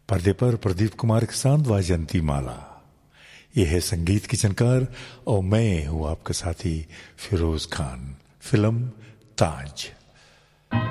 पर्दे पर प्रदीप कुमार के साथ वाजंती माला। यह है संगीत की झनकार और मैं हूं आपका साथी फिरोज खान। फिल्म ताज।